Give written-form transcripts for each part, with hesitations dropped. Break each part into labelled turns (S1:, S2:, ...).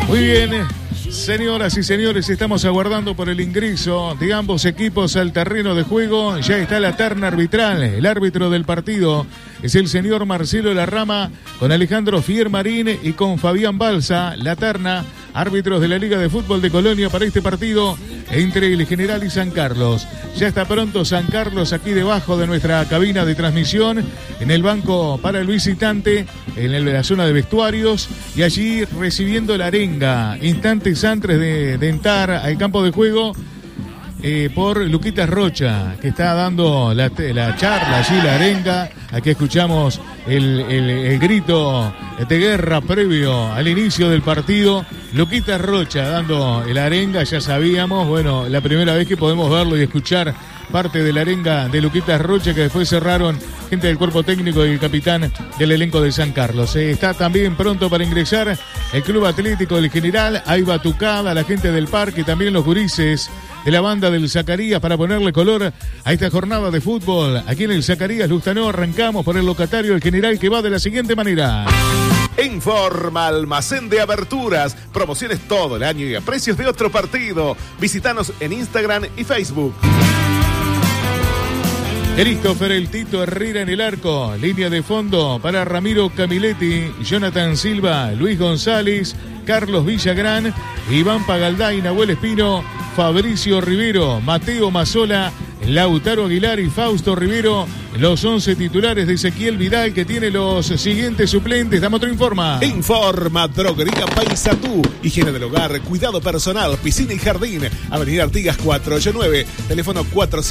S1: Muy bien, señoras y señores, estamos aguardando por el ingreso de ambos equipos al terreno de juego. Ya está la terna arbitral. El árbitro del partido es el señor Marcelo Larrama, con Alejandro Fiermarín y con Fabián Balsa. La terna, árbitros de la Liga de Fútbol de Colonia para este partido entre el General y San Carlos. Ya está pronto San Carlos aquí debajo de nuestra cabina de transmisión, en el banco para el visitante, en la zona de vestuarios, y allí recibiendo la arenga instantes antes de entrar al campo de juego por Luquitas Rocha, que está dando la charla allí, la arenga. Aquí escuchamos el grito de guerra previo al inicio del partido. Luquitas Rocha dando la arenga, ya sabíamos, bueno, la primera vez que podemos verlo y escuchar parte de la arenga de Luquitas Rocha, que después cerraron gente del cuerpo técnico y el capitán del elenco de San Carlos. Está también pronto para ingresar el Club Atlético del General. Hay batucada, la gente del parque, también los gurises de la banda del Zacarías, para ponerle color a esta jornada de fútbol. Aquí en el Zacarías Lustanó arrancamos por el locatario del General, que va de la siguiente manera.
S2: Informa Almacén de Aberturas, promociones todo el año y a precios de otro partido. Visítanos en Instagram y Facebook.
S1: Christopher El Tito Herrera en el arco. Línea de fondo para Ramiro Camiletti, Jonathan Silva, Luis González, Carlos Villagrán, Iván Pagaldá, Nahuel Espino, Fabricio Rivero, Mateo Mazzola, Lautaro Aguilar y Fausto Rivero, los 11 titulares de Ezequiel Vidal, que tiene los siguientes suplentes. Dame otro informa.
S2: Informa Droguería Paisatú, higiene del hogar, cuidado personal, piscina y jardín. Avenida Artigas 489, teléfono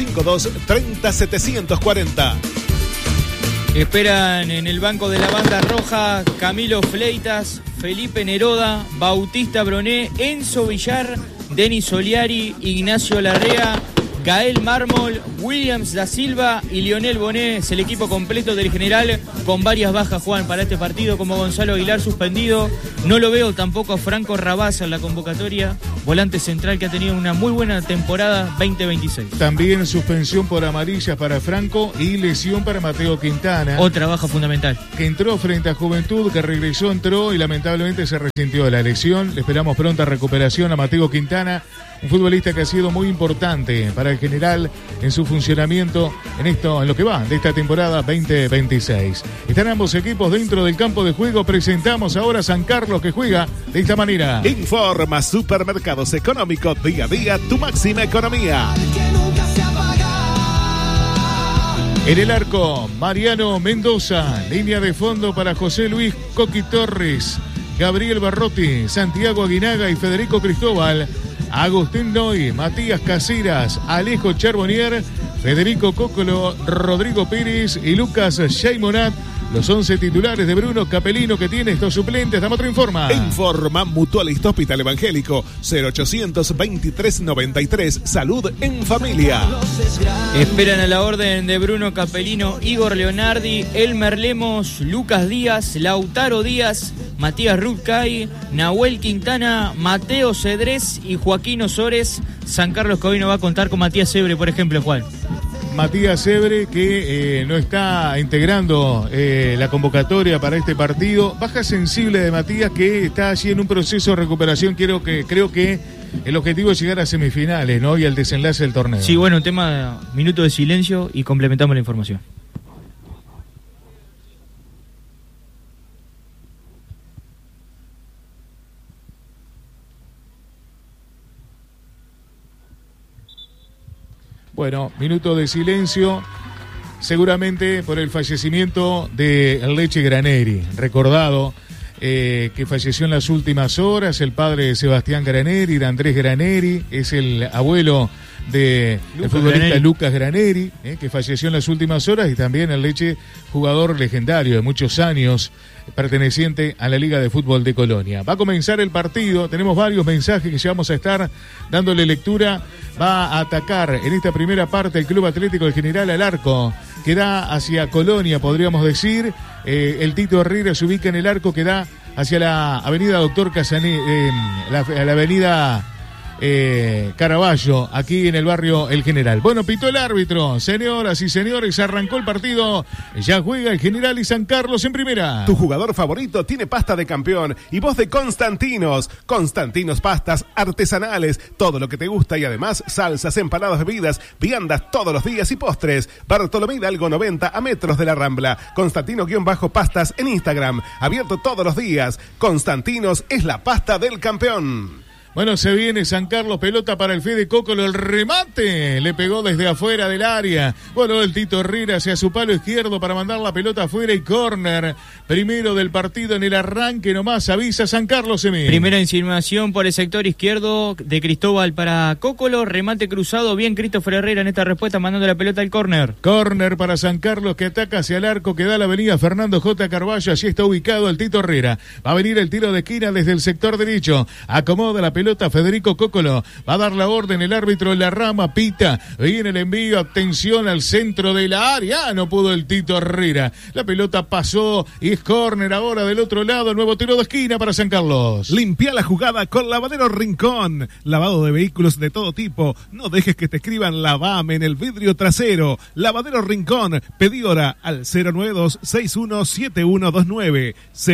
S2: 452-30740.
S3: Esperan en el banco de la banda roja Camilo Fleitas, Felipe Neroda, Bautista Broné, Enzo Villar, Denis Soliari, Ignacio Larrea, Gael Mármol, Williams da Silva y Lionel Bonet. Es el equipo completo del General, con varias bajas, Juan, para este partido, como Gonzalo Aguilar suspendido. No lo veo tampoco a Franco Rabasa en la convocatoria, volante central que ha tenido una muy buena temporada 2026.
S1: También suspensión por amarillas para Franco y lesión para Mateo Quintana.
S3: Otra baja fundamental.
S1: Que entró frente a Juventud, que regresó, entró y lamentablemente se resintió de la lesión. Le esperamos pronta recuperación a Mateo Quintana, un futbolista que ha sido muy importante para el General en su funcionamiento en lo que va de esta temporada 2026. Están ambos equipos dentro del campo de juego. Presentamos ahora a San Carlos, que juega de esta manera.
S2: Informa Supermercados Económicos, día a día tu máxima economía.
S1: En el arco, Mariano Mendoza. Línea de fondo para José Luis Coqui Torres, Gabriel Barrotti, Santiago Aguinaga y Federico Cristóbal. Agustín Noy, Matías Caseras, Alejo Charbonnier, Federico Cócolo, Rodrigo Pérez y Lucas Shaimonat. Los 11 titulares de Bruno Capelino, que tiene estos suplentes. Dame otro informa.
S2: Informa Mutualista Hospital Evangélico, 0800-2393. Salud en familia.
S3: Esperan a la orden de Bruno Capelino, Igor Leonardi, Elmer Lemos, Lucas Díaz, Lautaro Díaz, Matías Rutcay, Nahuel Quintana, Mateo Cedrés y Joaquín Osores. San Carlos que hoy no va a contar con Matías Sebre, por ejemplo, Juan.
S1: Matías Sebre, que no está integrando la convocatoria para este partido. Baja sensible de Matías, que está allí en un proceso de recuperación. Creo que el objetivo es llegar a semifinales, ¿no? Y al desenlace del torneo.
S3: Sí, bueno, tema de minuto de silencio y complementamos la información.
S1: Bueno, minuto de silencio, seguramente por el fallecimiento de Leche Graneri, recordado que falleció en las últimas horas, el padre de Sebastián Graneri, de Andrés Graneri, es el abuelo del futbolista Graneri. Lucas Graneri, que falleció en las últimas horas, y también el Leche, jugador legendario de muchos años, perteneciente a la Liga de Fútbol de Colonia. Va a comenzar el partido, tenemos varios mensajes que ya vamos a estar dándole lectura. Va a atacar en esta primera parte el Club Atlético del General al arco, que da hacia Colonia, podríamos decir. El Tito Herrera se ubica en el arco que da hacia la avenida Doctor Casané, la avenida Caraballo, aquí en el barrio El General. Bueno, pitó el árbitro. Señoras y señores, arrancó el partido. Ya juega el General y San Carlos en primera.
S2: Tu jugador favorito tiene pasta de campeón y vos de Constantinos. Constantinos pastas artesanales, todo lo que te gusta y además salsas, empanadas, bebidas, viandas todos los días y postres. Bartolomé Hidalgo 90 a metros de la Rambla. Constantino-pastas en Instagram. Abierto todos los días. Constantinos es la pasta del campeón.
S1: Bueno, se viene San Carlos, pelota para el Fede Cócolo, el remate, le pegó desde afuera del área. Bueno, el Tito Herrera hacia su palo izquierdo para mandar la pelota afuera y córner. Primero del partido en el arranque, nomás avisa San Carlos Emil.
S3: Primera insinuación por el sector izquierdo de Cristóbal para Cócolo, remate cruzado, bien Christopher Herrera en esta respuesta mandando la pelota al córner.
S1: Córner para San Carlos que ataca hacia el arco que da la avenida Fernando J. Carballo, allí está ubicado el Tito Herrera. Va a venir el tiro de esquina desde el sector derecho, acomoda la pelota Federico Cócolo, va a dar la orden el árbitro en la rama, pita, viene el envío, atención al centro de la área, no pudo el Tito Herrera, la pelota pasó y es córner ahora del otro lado, nuevo tiro de esquina para San Carlos.
S2: Limpia la jugada con Lavadero Rincón, lavado de vehículos de todo tipo, no dejes que te escriban lavame en el vidrio trasero. Lavadero Rincón, pedí hora al 092-617129,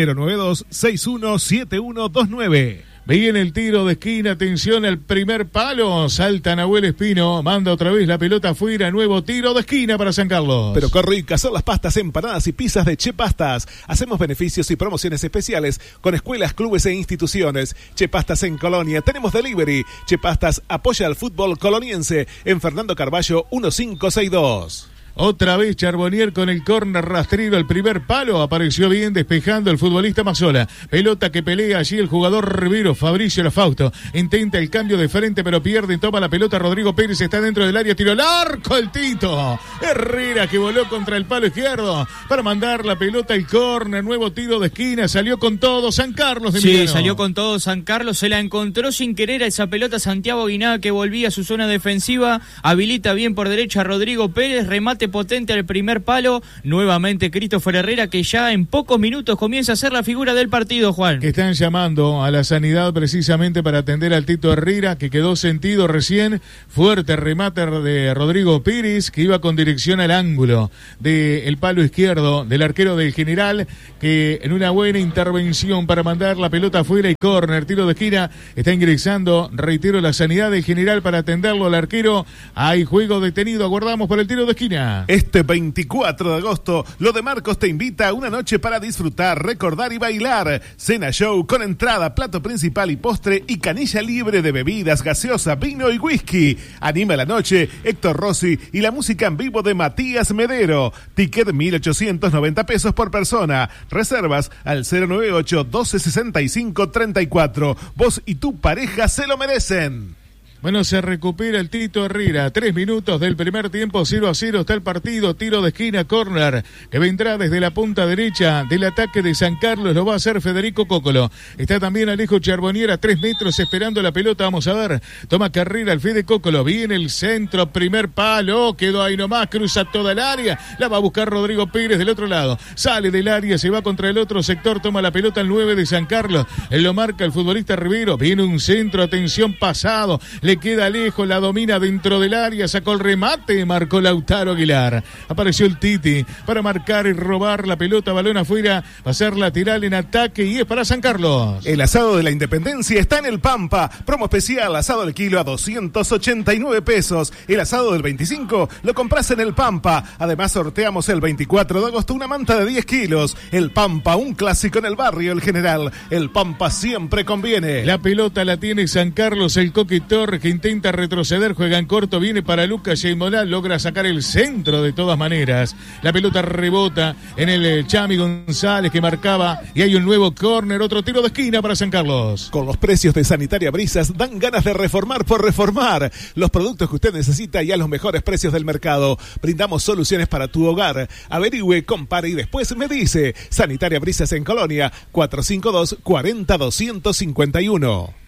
S2: 092-617129.
S1: Viene el tiro de esquina, atención al primer palo, salta Nahuel Espino, manda otra vez la pelota afuera, nuevo tiro de esquina para San Carlos.
S2: Pero qué ricas son las pastas, empanadas y pizzas de Che Pastas. Hacemos beneficios y promociones especiales con escuelas, clubes e instituciones. Che Pastas en Colonia, tenemos delivery. Che Pastas apoya al fútbol coloniense en Fernando Carballo 1562.
S1: Otra vez Charbonnier con el córner rastrero al primer palo, apareció bien despejando el futbolista Mazzola, pelota que pelea allí el jugador Rivero, Fabricio Lafausto, intenta el cambio de frente pero pierde, toma la pelota Rodrigo Pérez, está dentro del área, tiro al arco el Tito Herrera que voló contra el palo izquierdo para mandar la pelota al córner, nuevo tiro de esquina, salió con todo San Carlos de Emiliano.
S3: Sí, salió con todo San Carlos, se la encontró sin querer a esa pelota Santiago Guiná que volvía a su zona defensiva, habilita bien por derecha a Rodrigo Pérez, remate potente al primer palo, nuevamente Christopher Herrera que ya en pocos minutos comienza a ser la figura del partido, Juan.
S1: Que están llamando a la sanidad precisamente para atender al Tito Herrera que quedó sentido recién, fuerte remate de Rodrigo Pérez que iba con dirección al ángulo del palo izquierdo del arquero del General que en una buena intervención para mandar la pelota afuera y córner, tiro de esquina, está ingresando, reitero, la sanidad del General para atenderlo al arquero, hay juego detenido, aguardamos por el tiro de esquina.
S2: Este 24 de agosto, Lo de Marcos te invita a una noche para disfrutar, recordar y bailar. Cena show con entrada, plato principal y postre y canilla libre de bebidas, gaseosa, vino y whisky. Anima la noche Héctor Rossi y la música en vivo de Matías Medero. Ticket 1.890 pesos por persona. Reservas al 098-1265-34. Vos y tu pareja se lo merecen.
S1: Bueno, se recupera el Tito Herrera. 3 minutos del primer tiempo, 0-0 está el partido. Tiro de esquina, córner, que vendrá desde la punta derecha del ataque de San Carlos. Lo va a hacer Federico Cócolo. Está también Alejo Charbonnier a 3 metros esperando la pelota. Vamos a ver. Toma carrera el Fede Cócolo. Viene el centro, primer palo. Quedó ahí nomás, cruza toda el área. La va a buscar Rodrigo Pérez del otro lado. Sale del área, se va contra el otro sector. Toma la pelota el 9 de San Carlos. Él lo marca el futbolista Rivero. Viene un centro, atención, pasado. Le queda lejos, la domina dentro del área, sacó el remate, marcó Lautaro Aguilar. Apareció el Titi para marcar y robar la pelota, balón afuera, va a ser lateral en ataque y es para San Carlos.
S2: El asado de la Independencia está en el Pampa. Promo especial, asado al kilo a 289 pesos. El asado del 25 lo compras en el Pampa. Además sorteamos el 24 de agosto una manta de 10 kilos. El Pampa, un clásico en el barrio El General. El Pampa siempre conviene.
S1: La pelota la tiene San Carlos, el Coquetor que intenta retroceder, juega en corto, viene para Lucas Yeimolá, logra sacar el centro de todas maneras. La pelota rebota en el Chami González que marcaba y hay un nuevo córner, otro tiro de esquina para San Carlos.
S2: Con los precios de Sanitaria Brisas dan ganas de reformar por reformar. Los productos que usted necesita y a los mejores precios del mercado. Brindamos soluciones para tu hogar. Averigüe, compare y después me dice. Sanitaria Brisas en Colonia, 452-40251.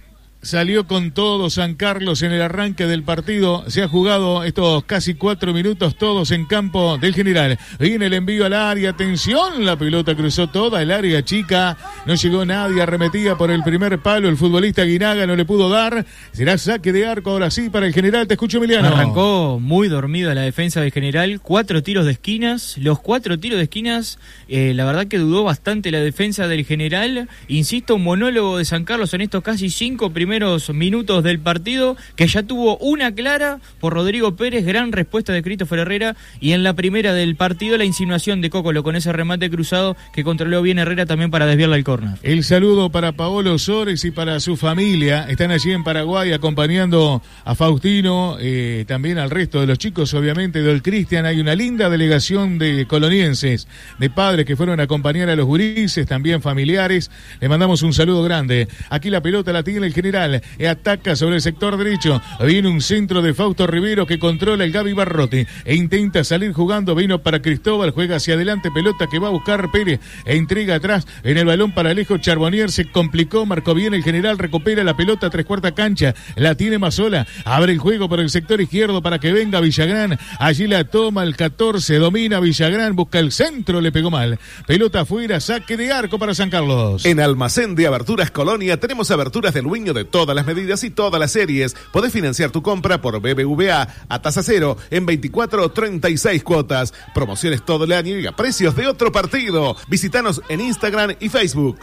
S1: Salió con todo San Carlos en el arranque del partido. Se ha jugado estos casi 4 minutos todos en campo del General. Viene el envío al área. Atención, la pelota cruzó toda el área chica. No llegó nadie. Arremetía por el primer palo. El futbolista Guinaga no le pudo dar. Será saque de arco ahora sí para el General. Te escucho, Emiliano.
S3: Arrancó muy dormida la defensa del General. 4 tiros de esquinas. Los 4 tiros de esquinas, la verdad que dudó bastante la defensa del General. Insisto, un monólogo de San Carlos en estos casi 5 primeros minutos del partido, que ya tuvo una clara por Rodrigo Pérez, gran respuesta de Christopher Herrera, y en la primera del partido la insinuación de Cocolo con ese remate cruzado que controló bien Herrera también para desviarla al córner.
S1: El saludo para Paolo Sores y para su familia. Están allí en Paraguay acompañando a Faustino, también al resto de los chicos, obviamente del Cristian. Hay una linda delegación de colonienses, de padres que fueron a acompañar a los gurises, también familiares. Le mandamos un saludo grande. Aquí la pelota la tiene el General. Ataca sobre el sector derecho. Viene un centro de Fausto Rivero que controla el Gaby Barrote e intenta salir jugando. Vino para Cristóbal, juega hacia adelante, pelota que va a buscar Pérez e entrega atrás en el balón para Alejo Charbonnier. Se complicó, marcó bien el General, recupera la pelota 3/4 cancha, la tiene Mazzola, abre el juego por el sector izquierdo para que venga Villagrán. Allí la toma el 14, domina Villagrán, busca el centro, le pegó mal. Pelota afuera, saque de arco para San Carlos.
S2: En Almacén de Aberturas Colonia tenemos aberturas del Luño de todas las medidas y todas las series. Podés financiar tu compra por BBVA a tasa cero en 24 o 36 cuotas. Promociones todo el año y a precios de otro partido. Visítanos en Instagram y Facebook.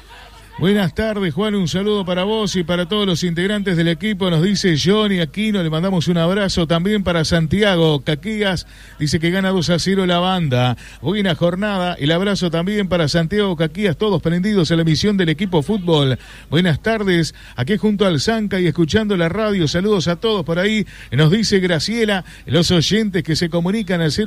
S1: Buenas tardes, Juan, un saludo para vos y para todos los integrantes del equipo, nos dice Johnny Aquino, le mandamos un abrazo también para Santiago Caquías, dice que gana 2-0 la banda. Buena jornada, el abrazo también para Santiago Caquías, todos prendidos a la emisión del equipo fútbol. Buenas tardes, aquí junto al Zanca y escuchando la radio, saludos a todos por ahí, nos dice Graciela, los oyentes que se comunican al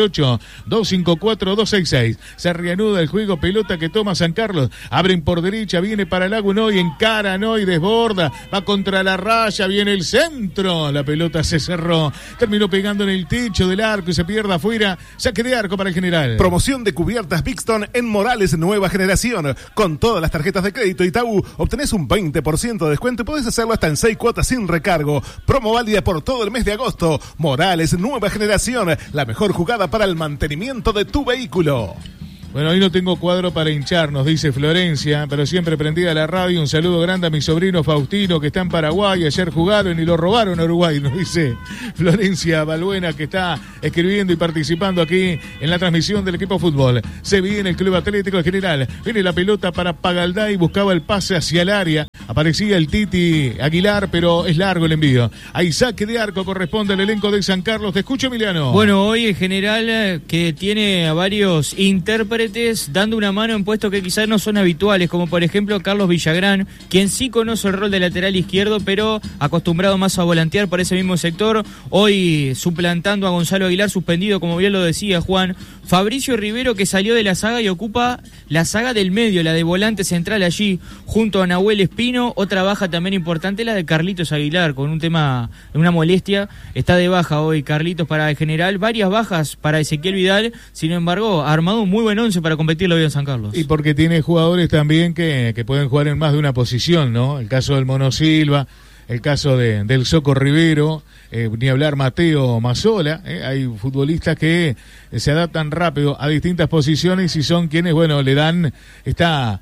S1: 098-254-266. Se reanuda el juego, pelota que toma San Carlos, abren por derecha, viene para Lago Noy, encara Noy, desborda, va contra la raya, viene el centro, la pelota se cerró, terminó pegando en el techo del arco y se pierde afuera, saque de arco para el General.
S2: Promoción de cubiertas Bixton en Morales Nueva Generación, con todas las tarjetas de crédito Itaú, obtenés un 20% de descuento y podés hacerlo hasta en 6 cuotas sin recargo, promo válida por todo el mes de agosto. Morales Nueva Generación, la mejor jugada para el mantenimiento de tu vehículo.
S1: Bueno, hoy no tengo cuadro para hinchar, nos dice Florencia, pero siempre prendida la radio. Un saludo grande a mi sobrino Faustino, que está en Paraguay. Ayer jugaron y lo robaron a Uruguay, nos dice Florencia Balbuena, que está escribiendo y participando aquí en la transmisión del equipo fútbol. Se viene el Club Atlético General. Viene la pelota para Pagalday, buscaba el pase hacia el área. Aparecía el Titi Aguilar, pero es largo el envío. Ahí saque de arco, corresponde al elenco de San Carlos. Te escucho, Emiliano.
S3: Bueno, hoy el General que tiene a varios intérpretes dando una mano en puestos que quizás no son habituales, como por ejemplo Carlos Villagrán, quien sí conoce el rol de lateral izquierdo, pero acostumbrado más a volantear por ese mismo sector. Hoy suplantando a Gonzalo Aguilar, suspendido, como bien lo decía Juan. Fabricio Rivero, que salió de la saga y ocupa la saga del medio, la de volante central allí, junto a Nahuel Espino. Otra baja también importante, la de Carlitos Aguilar, con un tema, una molestia. Está de baja hoy Carlitos para el General. Varias bajas para Ezequiel Vidal. Sin embargo, ha armado un muy buen once para competirlo hoy en San Carlos.
S1: Y porque tiene jugadores también que pueden jugar en más de una posición, ¿no? El caso del Mono Silva, el caso del Soco Rivero, ni hablar Mateo Mazzola. Hay futbolistas que se adaptan rápido a distintas posiciones y son quienes, bueno, le dan esta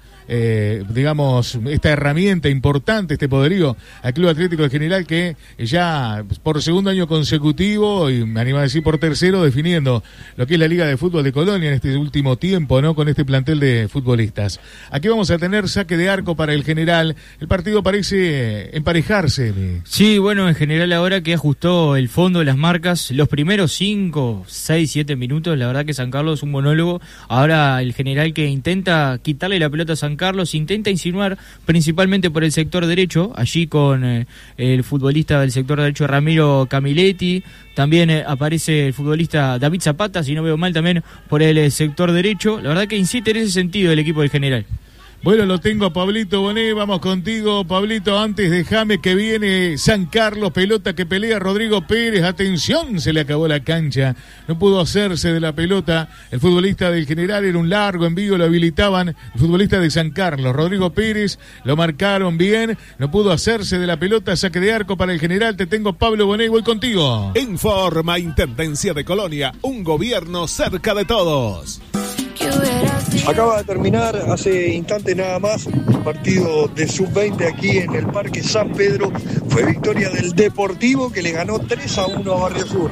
S1: herramienta importante, este poderío al Club Atlético General, que ya por segundo año consecutivo, y me animo a decir por tercero, definiendo lo que es la Liga de Fútbol de Colonia en este último tiempo, ¿no? Con este plantel de futbolistas. Aquí vamos a tener saque de arco para el General. El partido parece emparejarse.
S3: Sí, bueno, en General ahora que ajustó el fondo de las marcas, los primeros 5, 6, 7 minutos, la verdad que San Carlos es un monólogo. Ahora el General que intenta quitarle la pelota a San Carlos, intenta insinuar principalmente por el sector derecho, allí con el futbolista del sector derecho Ramiro Camiletti, también aparece el futbolista David Zapata, si no veo mal, también por el sector derecho. La verdad que insiste en ese sentido el equipo del General.
S1: Bueno, lo tengo a Pablito Bonet, vamos contigo, Pablito. Antes déjame que viene San Carlos, pelota que pelea Rodrigo Pérez. Atención, se le acabó la cancha, no pudo hacerse de la pelota. El futbolista del General, era un largo envío, lo habilitaban. El futbolista de San Carlos, Rodrigo Pérez, lo marcaron bien, no pudo hacerse de la pelota. Saque de arco para el General. Te tengo, Pablo Bonet, voy contigo.
S2: Informa Intendencia de Colonia, un gobierno cerca de todos.
S4: Acaba de terminar hace instantes nada más el partido de Sub-20 aquí en el Parque San Pedro. Fue victoria del Deportivo, que le ganó 3-1 a Barrio Sur.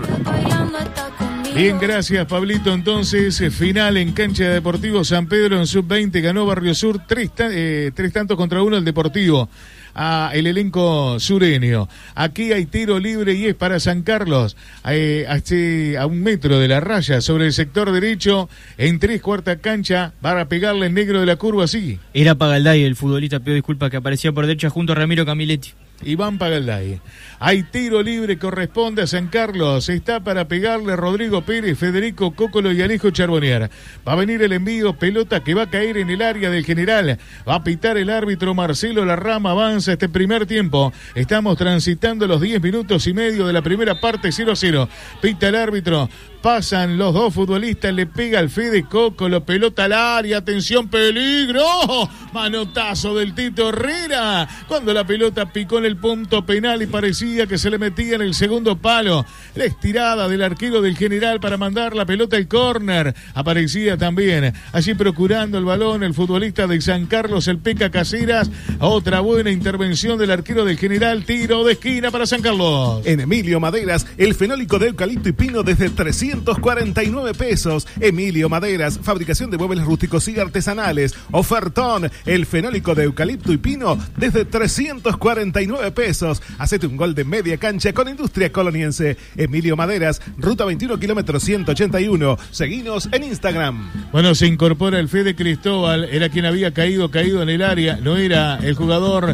S1: Bien, gracias, Pablito. Entonces, final en cancha de Deportivo San Pedro en Sub-20. Ganó Barrio Sur 3 tantos contra 1 el Deportivo. El elenco sureño. Aquí hay tiro libre y es para San Carlos, a 1 metro de la raya, sobre el sector derecho, en 3/4 cancha, para pegarle en negro de la curva, sí.
S3: Era Pagalday, el futbolista, pido disculpas, que aparecía por derecha junto a Ramiro Camiletti.
S1: Iván Pagalday. Hay tiro libre, corresponde a San Carlos. Está para pegarle Rodrigo Pérez, Federico Cócolo y Alejo Charbonnier. Va a venir el envío, pelota que va a caer en el área del General. Va a pitar el árbitro Marcelo Larrama. Avanza este primer tiempo. Estamos transitando los 10 minutos y medio de la primera parte, 0-0. Pita el árbitro. Pasan los dos futbolistas, le pega al Fede Cócolo, pelota al área, atención, peligro, manotazo del Tito Herrera, cuando la pelota picó en el punto penal y parecía que se le metía en el segundo palo. La estirada del arquero del General para mandar la pelota al córner, aparecía también allí procurando el balón el futbolista de San Carlos, el Peca Caseras. Otra buena intervención del arquero del General, tiro de esquina para San Carlos.
S2: En Emilio Maderas, el fenólico de eucalipto y pino desde 349 pesos. Emilio Maderas, fabricación de muebles rústicos y artesanales. Ofertón, el fenólico de eucalipto y pino desde 349 pesos. Hacete un gol de media cancha con Industria Coloniense. Emilio Maderas, ruta 21, kilómetro 181. Seguinos en Instagram.
S1: Bueno, se incorpora el Fede Cristóbal, era quien había caído en el área, no era el jugador,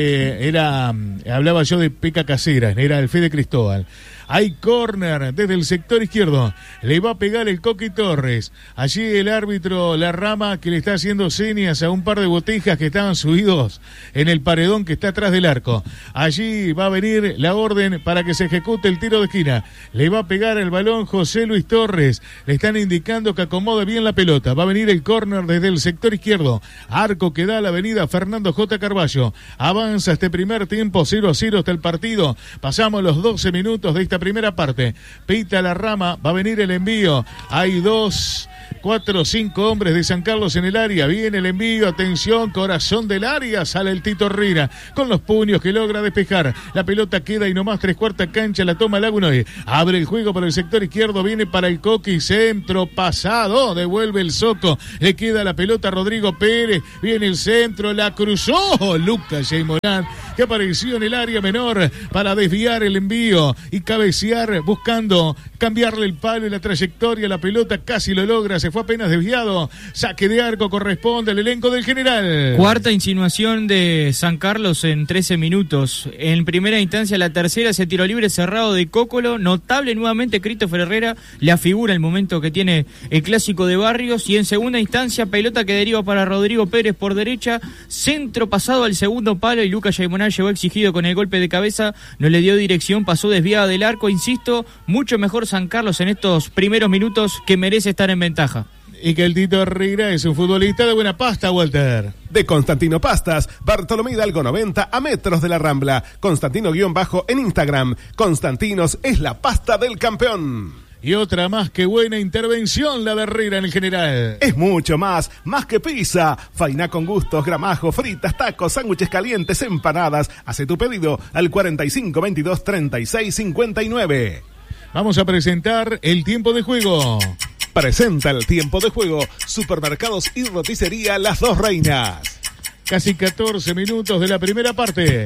S1: hablaba yo de Peca Caseras, era el Fede Cristóbal. Hay córner desde el sector izquierdo. Le va a pegar el Coqui Torres. Allí el árbitro Larrama, que le está haciendo señas a un par de botejas que estaban subidos en el paredón que está atrás del arco. Allí va a venir la orden para que se ejecute el tiro de esquina. Le va a pegar el balón José Luis Torres. Le están indicando que acomode bien la pelota. Va a venir el córner desde el sector izquierdo. Arco que da la avenida Fernando J. Carballo. Avanza este primer tiempo, 0-0 hasta el partido. Pasamos los 12 minutos de esta primera parte. Pita Larrama, va a venir el envío. Hay 2, 4, 5 hombres de San Carlos en el área. Viene el envío, atención, corazón del área. Sale el Tito Herrera con los puños que logra despejar. La pelota queda y nomás 3/4 cancha. La toma Lagunoy. Abre el juego por el sector izquierdo. Viene para el Coqui. Centro pasado. Devuelve el Soco. Le queda la pelota a Rodrigo Pérez. Viene el centro. La cruzó Lucas Morán, que apareció en el área menor para desviar el envío y cabecear buscando cambiarle el palo y la trayectoria. La pelota casi lo logra. Se fue apenas desviado. Saque de arco corresponde al elenco del General.
S3: Cuarta insinuación de San Carlos en 13 minutos. En primera instancia, la tercera, ese tiro libre cerrado de Cócolo. Notable nuevamente Christopher Herrera. La figura el momento que tiene el clásico de Barrios. Y en segunda instancia, pelota que deriva para Rodrigo Pérez por derecha. Centro pasado al segundo palo y Lucas Yaimonal llegó exigido con el golpe de cabeza. No le dio dirección, pasó desviada del arco. Insisto, mucho mejor San Carlos en estos primeros minutos, que merece estar en ventaja.
S1: Y que el Tito Herrera es un futbolista de buena pasta, Walter.
S2: De Constantino Pastas, Bartolomé Hidalgo 90, a metros de la Rambla. Constantino_ en Instagram. Constantinos es la pasta del campeón.
S1: Y otra más que buena intervención, la de Herrera en el General.
S2: Es mucho más que pizza. Faina con gustos, gramajo, fritas, tacos, sándwiches calientes, empanadas. Hace tu pedido al 45 22 36 59.
S1: Vamos a presentar el tiempo de juego.
S2: Presenta el tiempo de juego Supermercados y Roticería Las Dos Reinas.
S1: Casi 14 minutos de la primera parte.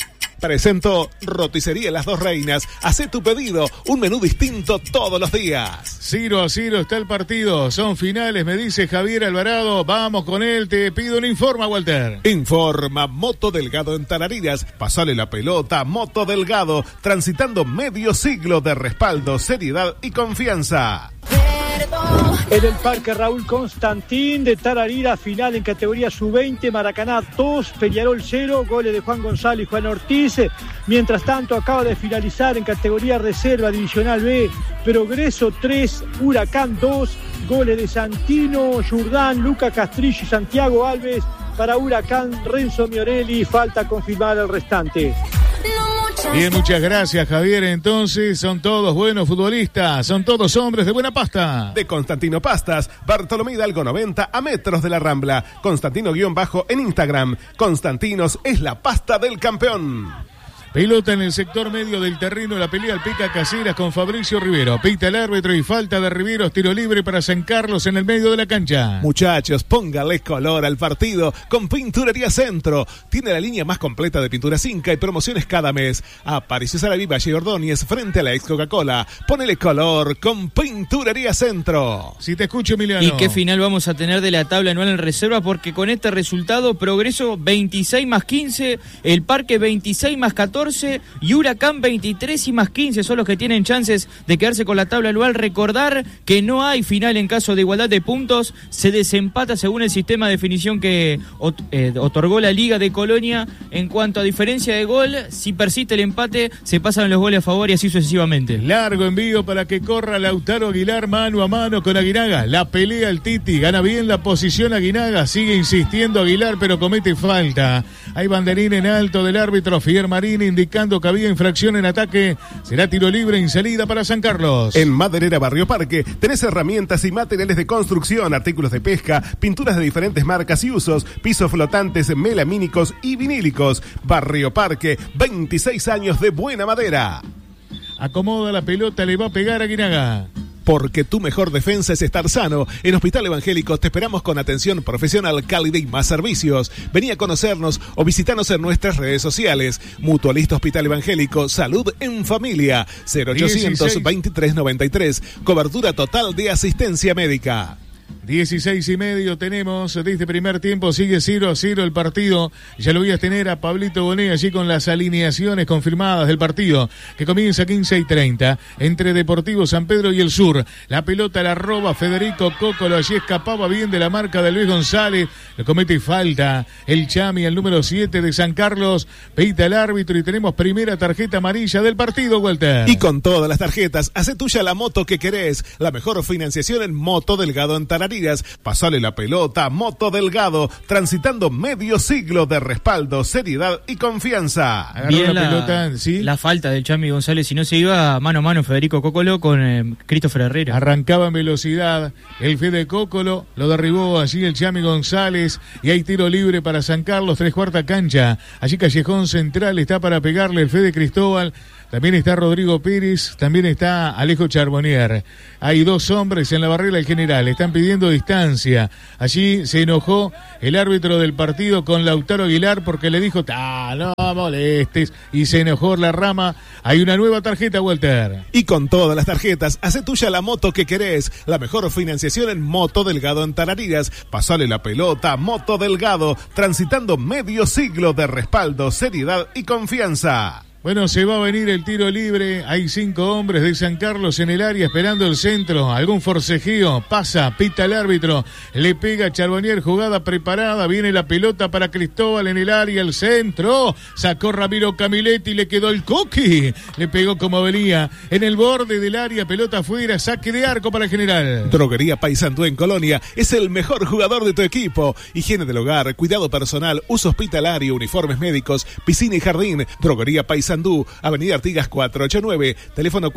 S2: Presento Roticería Las Dos Reinas. Hacé tu pedido, un menú distinto todos los días.
S1: 0-0 está el partido. Son finales, me dice Javier Alvarado. Vamos con él, te pido un informe, Walter.
S2: Informa Moto Delgado en Tarariras. Pasale la pelota, Moto Delgado. Transitando medio siglo de respaldo, seriedad y confianza.
S5: En el Parque Raúl Constantín de Tararira, final en categoría sub-20, Maracaná 2, Peñarol 0, goles de Juan González y Juan Ortiz. Mientras tanto, acaba de finalizar en categoría reserva divisional B, Progreso 3, Huracán 2, goles de Santino, Jordán, Luca Castrillo y Santiago Alves. Para Huracán, Renzo Miorelli, falta confirmar el restante.
S1: Bien, muchas gracias, Javier. Entonces, son todos buenos futbolistas, son todos hombres de buena pasta.
S2: De Constantino Pastas, Bartolomé Hidalgo 90 a metros de la Rambla. Constantino_ en Instagram. Constantinos es la pasta del campeón.
S1: Pelota en el sector medio del terreno, la pelea al pica Caseras con Fabricio Rivero. Pita el árbitro y falta de Riveros, tiro libre para San Carlos en el medio de la cancha.
S2: Muchachos, póngale color al partido con Pinturería Centro. Tiene la línea más completa de pinturas Inca y promociones cada mes. Apareció Saraví Valle Ordóñez frente a la ex Coca-Cola. Ponele color con Pinturería Centro.
S1: Si te escucho, Emiliano.
S3: ¿Y qué final vamos a tener de la tabla anual en reserva? Porque con este resultado, Progreso 26 más 15, el Parque 26 más 14 y Huracán 23 y más 15 son los que tienen chances de quedarse con la tabla anual. Recordar que no hay final en caso de igualdad de puntos, se desempata según el sistema de definición que otorgó la Liga de Colonia. En cuanto a diferencia de gol, si persiste el empate, se pasan los goles a favor y así sucesivamente.
S1: Largo envío para que corra Lautaro Aguilar mano a mano con Aguinaga. La pelea el Titi, gana bien la posición Aguinaga, sigue insistiendo Aguilar pero comete falta. Hay banderín en alto del árbitro Fier Marini indicando que había infracción en ataque. Será tiro libre en salida para San Carlos.
S2: En Maderera Barrio Parque tenés herramientas y materiales de construcción, artículos de pesca, pinturas de diferentes marcas y usos, pisos flotantes, melamínicos y vinílicos. Barrio Parque, 26 años de buena madera.
S1: Acomoda la pelota, le va a pegar a Aguinaga.
S2: Porque tu mejor defensa es estar sano. En Hospital Evangélico te esperamos con atención profesional, cálida y más servicios. Vení a conocernos o visitanos en nuestras redes sociales. Mutualista Hospital Evangélico, salud en familia. 0800 2393. Cobertura total de asistencia médica.
S1: 16:30 tenemos de este primer tiempo, sigue 0-0 el partido. Ya lo voy a tener a Pablito Bonet allí con las alineaciones confirmadas del partido, que comienza 15:30 entre Deportivo San Pedro y el Sur. La pelota la roba Federico Cócolo, allí escapaba bien de la marca de Luis González, le comete falta el Chami, el número 7 de San Carlos, pita el árbitro y tenemos primera tarjeta amarilla del partido, Walter.
S2: Y con todas las tarjetas, hace tuya la moto que querés, la mejor financiación en Moto Delgado en Tarariras. Pasale la pelota, Moto Delgado, transitando medio siglo de respaldo, seriedad y confianza.
S3: Bien la pelota, ¿sí? La falta del Chami González, si no se iba mano a mano Federico Cócolo con Christopher Herrera.
S1: Arrancaba en velocidad el Fede Cócolo, lo derribó allí el Chami González y hay tiro libre para San Carlos, 3/4 cancha. Allí Callejón Central está para pegarle el Fede Cristóbal. También está Rodrigo Pérez, también está Alejo Charbonnier. Hay dos hombres en la barrera del general, están pidiendo distancia. Allí se enojó el árbitro del partido con Lautaro Aguilar porque le dijo, no molestes, y se enojó la rama. Hay una nueva tarjeta, Walter.
S2: Y con todas las tarjetas, hace tuya la moto que querés, la mejor financiación en Moto Delgado en Tarariras. Pasale la pelota, Moto Delgado, transitando medio siglo de respaldo, seriedad y confianza.
S1: Bueno, se va a venir el tiro libre. Hay 5 hombres de San Carlos en el área esperando el centro. Algún forcejeo. Pasa, pita el árbitro. Le pega Charbonnier, jugada preparada. Viene la pelota para Cristóbal en el área. El centro. Sacó Ramiro Camiletti. Le quedó el coqui. Le pegó como venía. En el borde del área. Pelota afuera. Saque de arco para el general.
S2: Droguería Paysandú en Colonia es el mejor jugador de tu equipo. Higiene del hogar, cuidado personal, uso hospitalario, uniformes médicos, piscina y jardín. Droguería Paysandú, Avenida Artigas 489, teléfono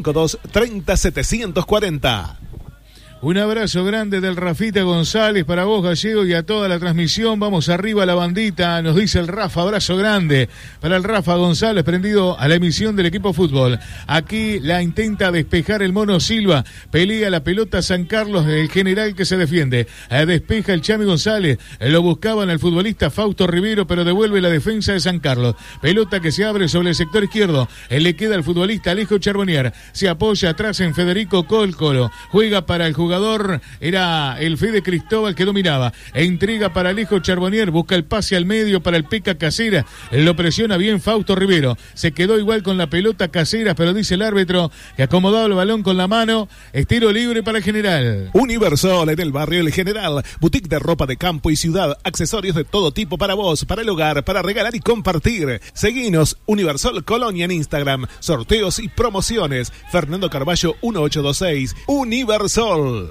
S2: 452-30-740.
S1: Un abrazo grande del Rafita González para vos, Gallego, y a toda la transmisión. Vamos arriba a la bandita, nos dice el Rafa. Abrazo grande para el Rafa González, prendido a la emisión del equipo fútbol. Aquí la intenta despejar el Mono Silva. Pelea la pelota San Carlos, el general que se defiende. Despeja el Chami González. Lo buscaban el futbolista Fausto Rivero, pero devuelve la defensa de San Carlos. Pelota que se abre sobre el sector izquierdo. Le queda al futbolista Alejo Charbonnier. Se apoya atrás en Federico Cócolo. Juega para el jugador jugador era el Fede Cristóbal que dominaba. Intriga para Alejo Charbonnier, busca el pase al medio para el Pica Caseras, lo presiona bien Fausto Rivero, se quedó igual con la pelota Caseras, pero dice el árbitro que acomodado el balón con la mano, es tiro libre para el General.
S2: Universal en el barrio El General, boutique de ropa de campo y ciudad, accesorios de todo tipo para vos, para el hogar, para regalar y compartir. Seguinos, Universal Colonia en Instagram, sorteos y promociones. Fernando Carballo 1826, Universal.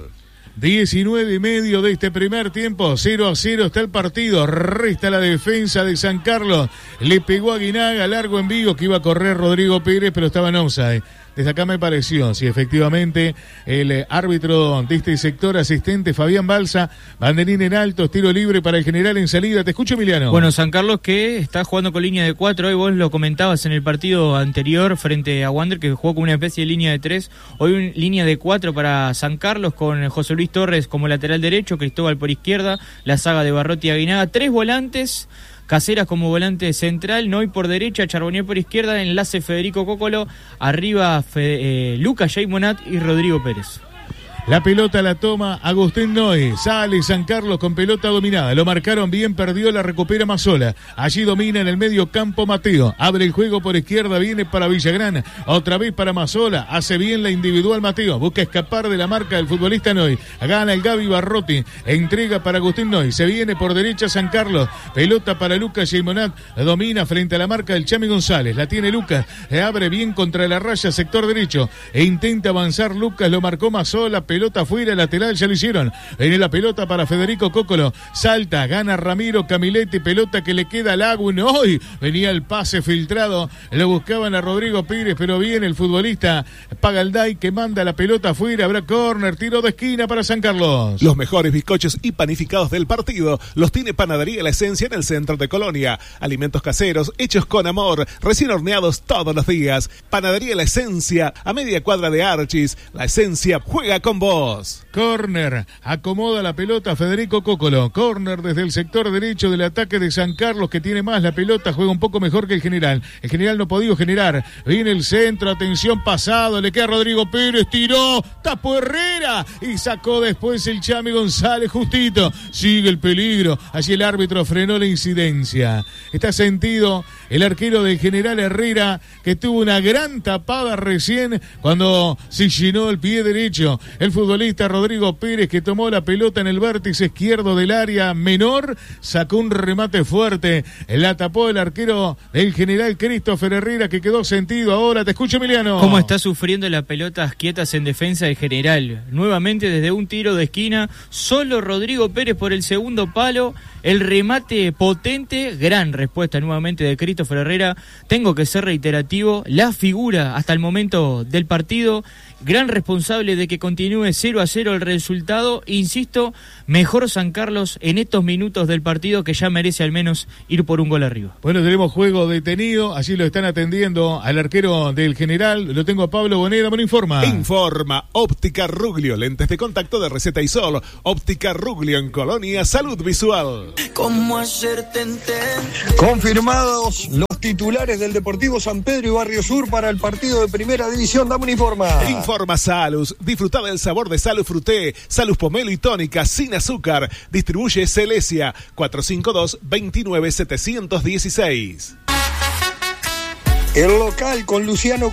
S1: 19:30 de este primer tiempo, 0-0 está el partido, resta la defensa de San Carlos, le pegó a Guinaga, largo envío que iba a correr Rodrigo Pérez, pero estaba en offside. Desde acá me pareció, sí, efectivamente, el árbitro de este sector, asistente Fabián Balsa, banderín en alto, tiro libre para el General en salida. Te escucho, Emiliano.
S3: Bueno, San Carlos que está jugando con línea de 4, hoy vos lo comentabas en el partido anterior frente a Wander, que jugó con una especie de línea de 3, hoy una línea de 4 para San Carlos, con José Luis Torres como lateral derecho, Cristóbal por izquierda, la saga de Barrotti y Aguinaga, 3 volantes, Caseras como volante central, Noy por derecha, Charbonnier por izquierda, enlace Federico Cócolo, arriba Lucas Jaimonat y Rodrigo Pérez.
S1: La pelota la toma Agustín Noy, sale San Carlos con pelota dominada, lo marcaron bien, perdió, la recupera Mazzola, allí domina en el medio campo Mateo, abre el juego por izquierda, viene para Villagrán, otra vez para Mazzola, hace bien la individual Mateo, busca escapar de la marca del futbolista Noy, gana el Gaby Barrotti, entrega para Agustín Noy, se viene por derecha San Carlos, pelota para Lucas Jaimonat, domina frente a la marca del Chami González, la tiene Lucas, abre bien contra la raya sector derecho, e intenta avanzar Lucas, lo marcó Mazzola, pelota afuera, lateral, ya lo hicieron. Viene la pelota para Federico Cócolo. Salta, gana Ramiro Camilete, pelota que le queda al Agüen. Hoy venía el pase filtrado. Lo buscaban a Rodrigo Pérez, pero viene el futbolista Pagalday que manda la pelota afuera. Habrá córner, tiro de esquina para San Carlos.
S2: Los mejores bizcochos y panificados del partido los tiene Panadería La Esencia en el centro de Colonia. Alimentos caseros, hechos con amor, recién horneados todos los días. Panadería La Esencia, a media cuadra de Archis. La Esencia juega con vos.
S1: Corner, acomoda la pelota Federico Cócolo. Corner desde el sector derecho del ataque de San Carlos, que tiene más la pelota, juega un poco mejor que el General. El General no ha podido generar. Viene el centro, atención, pasado, le queda Rodrigo Pérez, tiró, tapó Herrera y sacó después el Chami González justito. Sigue el peligro. Allí el árbitro frenó la incidencia. Está sentido el arquero del General Herrera, que tuvo una gran tapada recién cuando se llenó el pie derecho. El futbolista Rodrigo Pérez, que tomó la pelota en el vértice izquierdo del área menor, sacó un remate fuerte, la tapó el arquero del General Christopher Herrera, que quedó sentido. Ahora te escucho, Emiliano.
S3: ¿Cómo está sufriendo las pelotas quietas en defensa del General? Nuevamente desde un tiro de esquina, solo Rodrigo Pérez por el segundo palo, el remate potente, gran respuesta nuevamente de Christopher Herrera. Tengo que ser reiterativo, la figura hasta el momento del partido, gran responsable de que continúe 0-0 el resultado. Insisto, mejor San Carlos en estos minutos del partido, que ya merece al menos ir por un gol arriba.
S1: Bueno, tenemos juego detenido, así lo están atendiendo al arquero del General. Lo tengo a Pablo Boneda, me lo informa.
S2: Informa, Óptica Ruglio, lentes de contacto de receta y sol. Óptica Ruglio en Colonia, salud visual.
S6: ¿Cómo hacerte entender?
S4: Confirmados los titulares del Deportivo San Pedro y Barrio Sur para el partido de Primera División. Dame un informa.
S2: Informa Salus, disfruta del sabor de Salus Fruté, Salus Pomelo y tónica sin azúcar. Distribuye Celesia, 452-29716.
S4: El local con Luciano